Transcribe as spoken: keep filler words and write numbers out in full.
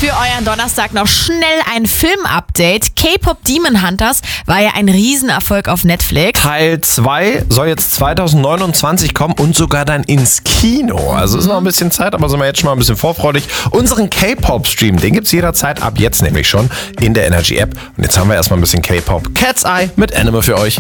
Für euren Donnerstag noch schnell ein Film-Update. K-Pop Demon Hunters war ja ein Riesenerfolg auf Netflix. Teil zwei soll jetzt zwanzig neunundzwanzig kommen und sogar dann ins Kino. Also ist noch ein bisschen Zeit, aber sind wir jetzt schon mal ein bisschen vorfreudig. Unseren K-Pop-Stream, den gibt's jederzeit ab jetzt nämlich schon in der Energy-App. Und jetzt haben wir erstmal ein bisschen K-Pop. Cat's Eye mit Anime für euch.